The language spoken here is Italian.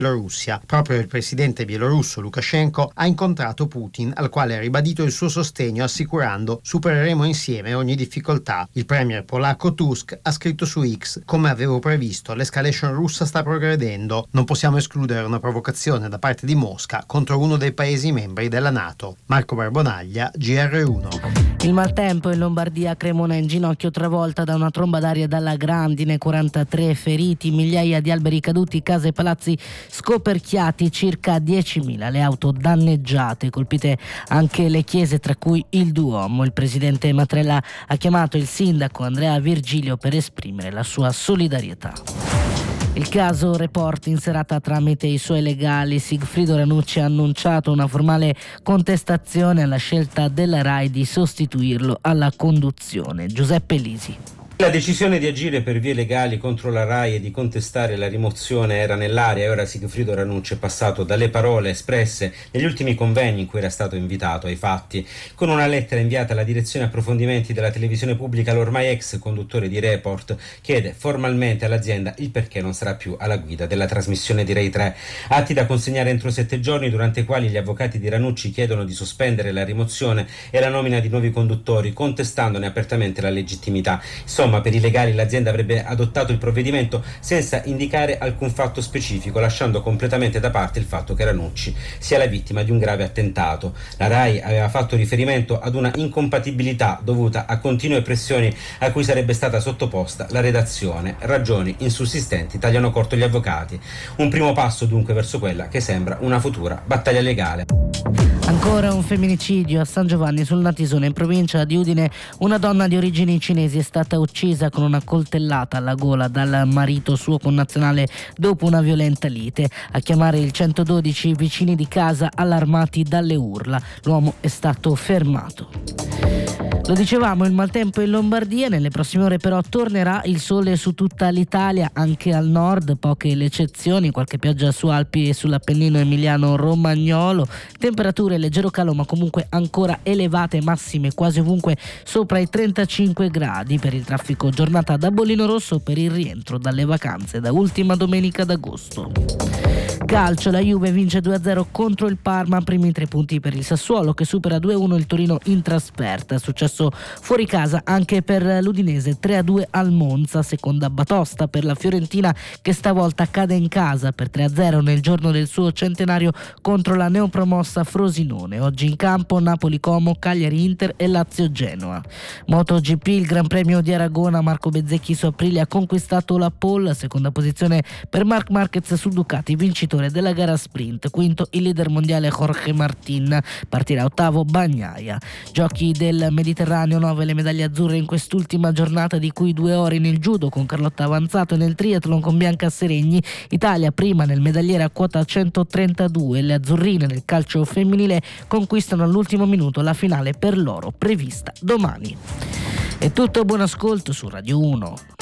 Bielorussia. Proprio il presidente bielorusso Lukashenko ha incontrato Putin, al quale ha ribadito il suo sostegno assicurando: supereremo insieme ogni difficoltà. Il premier polacco Tusk ha scritto su X: come avevo previsto, l'escalation russa sta progredendo. Non possiamo escludere una provocazione da parte di Mosca contro uno dei paesi membri della NATO. Marco Barbonaglia, GR1. Il maltempo in Lombardia, Cremona in ginocchio travolta da una tromba d'aria dalla grandine, 43 feriti, migliaia di alberi caduti, case e palazzi scoperchiati, circa 10.000 le auto danneggiate, colpite anche le chiese, tra cui il Duomo. Il presidente Mattarella ha chiamato il sindaco Andrea Virgilio per esprimere la sua solidarietà. Il caso Report in serata tramite i suoi legali. Sigfrido Ranucci ha annunciato una formale contestazione alla scelta della RAI di sostituirlo alla conduzione. Giuseppe Lisi. La decisione di agire per vie legali contro la RAI e di contestare la rimozione era nell'aria e ora Sigfrido Ranucci è passato dalle parole espresse negli ultimi convegni in cui era stato invitato ai fatti. Con una lettera inviata alla direzione approfondimenti della televisione pubblica, l'ormai ex conduttore di Report chiede formalmente all'azienda il perché non sarà più alla guida della trasmissione di Rai 3. Atti da consegnare entro 7 giorni, durante i quali gli avvocati di Ranucci chiedono di sospendere la rimozione e la nomina di nuovi conduttori, contestandone apertamente la legittimità. Insomma, per i legali l'azienda avrebbe adottato il provvedimento senza indicare alcun fatto specifico, lasciando completamente da parte il fatto che Ranucci sia la vittima di un grave attentato. La RAI aveva fatto riferimento ad una incompatibilità dovuta a continue pressioni a cui sarebbe stata sottoposta la redazione. Ragioni insussistenti tagliano corto gli avvocati. Un primo passo dunque verso quella che sembra una futura battaglia legale. Ancora un femminicidio a San Giovanni sul Natisone, in provincia di Udine. Una donna di origini cinesi è stata uccisa con una coltellata alla gola dal marito suo connazionale dopo una violenta lite. A chiamare il 112 i vicini di casa, allarmati dalle urla. L'uomo è stato fermato. Lo dicevamo, il maltempo in Lombardia. Nelle prossime ore però tornerà il sole su tutta l'Italia, anche al nord, poche le eccezioni, qualche pioggia su Alpi e sull'Appennino emiliano-romagnolo, temperature leggero calo ma comunque ancora elevate, massime quasi ovunque sopra i 35 gradi. Per il traffico giornata da bollino rosso per il rientro dalle vacanze da ultima domenica d'agosto. Calcio, la Juve vince 2-0 contro il Parma, primi 3 punti per il Sassuolo che supera 2-1 il Torino in trasferta. È successo fuori casa anche per l'Udinese, 3-2 al Monza, seconda batosta per la Fiorentina che stavolta cade in casa per 3-0 nel giorno del suo centenario contro la neopromossa Frosinone. Oggi in campo Napoli-Como, Cagliari-Inter e Lazio-Genoa. MotoGP, il Gran Premio di Aragona, Marco Bezzecchi su Aprilia ha conquistato la pole, seconda posizione per Marc Marquez su Ducati, vincitore della gara sprint, quinto il leader mondiale Jorge Martin, partirà ottavo Bagnaia. Giochi del Mediterraneo, 9 le medaglie azzurre in quest'ultima giornata, di cui 2 ori nel judo con Carlotta Avanzato e nel triathlon con Bianca Seregni. Italia prima nel medagliere a quota 132, le azzurrine nel calcio femminile conquistano all'ultimo minuto la finale per l'oro prevista domani. È tutto, buon ascolto su Radio 1.